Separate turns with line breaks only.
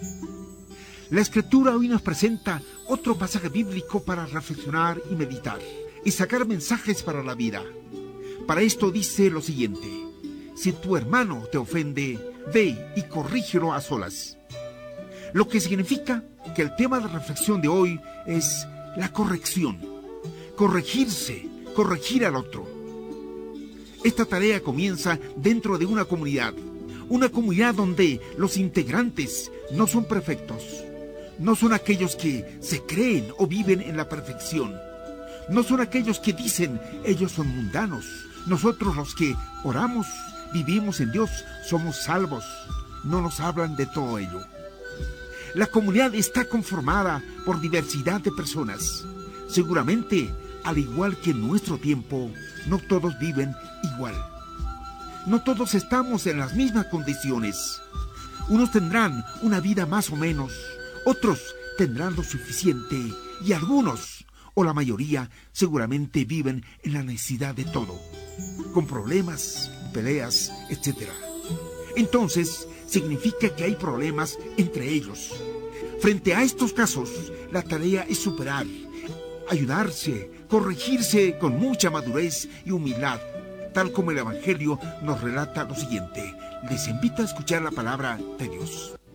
La Escritura hoy nos presenta otro pasaje bíblico para reflexionar y meditar y sacar mensajes para la vida. Para esto dice lo siguiente: si tu hermano te ofende, ve y corrígelo a solas. Lo que significa que el tema de reflexión de hoy es la corrección. Corregirse, corregir al otro. Esta tarea comienza dentro de una comunidad donde los integrantes no son perfectos. No son aquellos que se creen o viven en la perfección. No son aquellos que dicen ellos son mundanos. Nosotros los que oramos, vivimos en Dios, somos salvos. No nos hablan de todo ello. La comunidad está conformada por diversidad de personas. Seguramente, al igual que en nuestro tiempo, no todos viven igual. No todos estamos en las mismas condiciones. Unos tendrán una vida más o menos, otros tendrán lo suficiente y algunos, o la mayoría, seguramente viven en la necesidad de todo, con problemas, peleas, etc. Entonces, significa que hay problemas entre ellos. Frente a estos casos, la tarea es superar, ayudarse, corregirse con mucha madurez y humildad, tal como el Evangelio nos relata lo siguiente. Les invito a escuchar la palabra de Dios.